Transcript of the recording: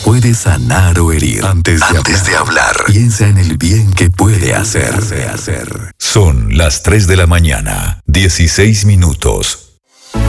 puede sanar o herir. Antes de hablar, piensa en el bien que puede hacer. Son las 3 de la mañana, 16 minutos.